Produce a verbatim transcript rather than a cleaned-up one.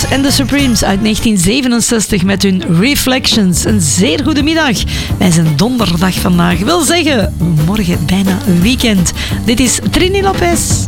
en The Supremes uit negentien zevenenzestig met hun Reflections. Een zeer goede middag. Wij zijn donderdag vandaag. Wil zeggen, morgen bijna weekend. Dit is Trini Lopez.